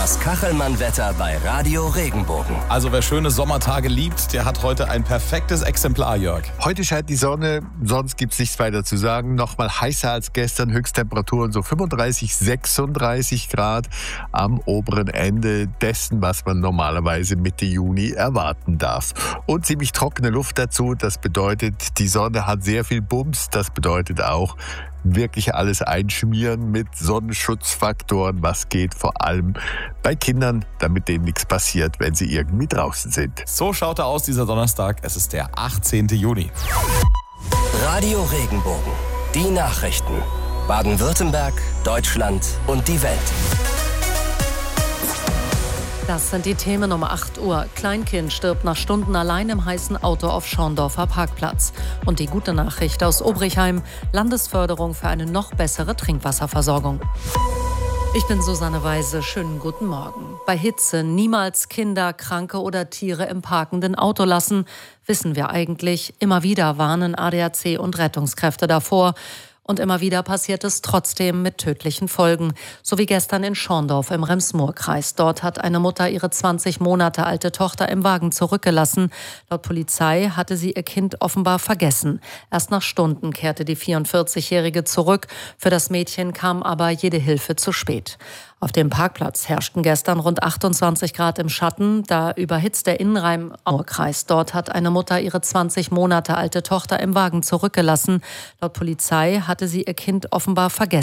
Das Kachelmann-Wetter bei Radio Regenbogen. Also wer schöne Sommertage liebt, der hat heute ein perfektes Exemplar, Jörg. Heute scheint die Sonne, sonst gibt es nichts weiter zu sagen. Nochmal heißer als gestern, Höchsttemperaturen so 35, 36 Grad am oberen Ende dessen, was man normalerweise Mitte Juni erwarten darf. Und ziemlich trockene Luft dazu, das bedeutet, die Sonne hat sehr viel Bums, das bedeutet auch, wirklich alles einschmieren mit Sonnenschutzfaktoren, was geht vor allem bei Kindern, damit denen nichts passiert, wenn sie irgendwie draußen sind. So schaut er aus, dieser Donnerstag. Es ist der 18. Juni. Radio Regenbogen. Die Nachrichten. Baden-Württemberg, Deutschland und die Welt. Das sind die Themen um 8 Uhr. Kleinkind stirbt nach Stunden allein im heißen Auto auf Schorndorfer Parkplatz. Und die gute Nachricht aus Obrichheim: Landesförderung für eine noch bessere Trinkwasserversorgung. Ich bin Susanne Weise. Schönen guten Morgen. Bei Hitze niemals Kinder, Kranke oder Tiere im parkenden Auto lassen, wissen wir eigentlich. Immer wieder warnen ADAC und Rettungskräfte davor. Und immer wieder passiert es trotzdem mit tödlichen Folgen. So wie gestern in Schorndorf im Rems-Murr-Kreis. Dort hat eine Mutter ihre 20 Monate alte Tochter im Wagen zurückgelassen. Laut Polizei hatte sie ihr Kind offenbar vergessen. Erst nach Stunden kehrte die 44-Jährige zurück. Für das Mädchen kam aber jede Hilfe zu spät. Auf dem Parkplatz herrschten gestern rund 28 Grad im Schatten. Da überhitzt der Innenrhein-Murr-Kreis. Dort hat eine Mutter ihre 20 Monate alte Tochter im Wagen zurückgelassen. Laut Polizei hatte sie ihr Kind offenbar vergessen.